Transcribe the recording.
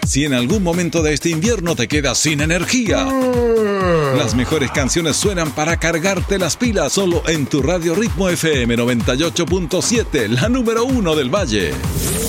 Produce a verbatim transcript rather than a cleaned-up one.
Si en algún momento de este invierno te quedas sin energía, las mejores canciones suenan para cargarte las pilas solo en tu radio Ritmo F M noventa y ocho punto siete, la número uno del Valle.